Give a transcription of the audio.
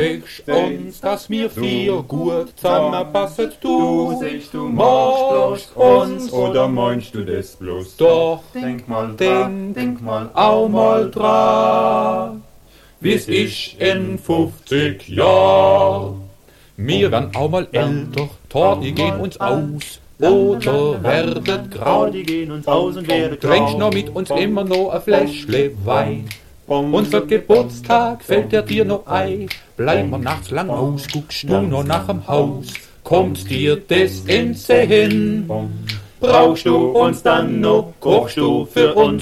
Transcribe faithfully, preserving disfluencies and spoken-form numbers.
Ich uns, dass mir vier gut zusammenpasset, du, Sagst du, magst magst uns oder meinst du das bloß? doch, Denk mal denk, denk mal auch mal dran, wie's ich in fünfzig Jahren. Wir werden auch mal älter, Torti gehen uns aus, oder werdet grau. die gehen uns aus und werden Trinkst noch mit uns immer noch ein Fläschle Wein. Unser Geburtstag fällt der dir noch ein. Bleib mal nachts lang aus, guckst du noch nach dem Haus. Kommt dir das in Sinn? Brauchst du uns dann noch, kochst du für uns?